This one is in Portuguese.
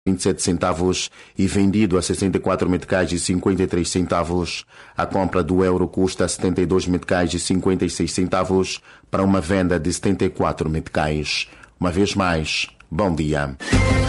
27 centavos e vendido a 64 meticais e 53 centavos. A compra do euro custa 72 meticais e 56 centavos para uma venda de 74 meticais. Uma vez mais, bom dia.